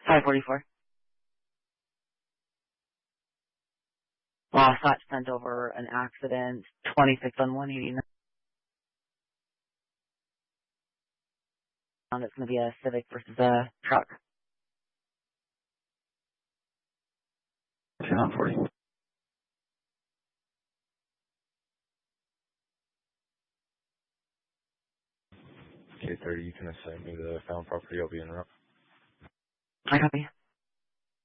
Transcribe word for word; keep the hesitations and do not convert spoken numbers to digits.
five forty-four. Wasatch sent over an accident, twenty-six on one eighty-nine. It's going to be a Civic versus a truck. ten on forty. K thirty, you can assign me the found property. I'll be in route. I copy.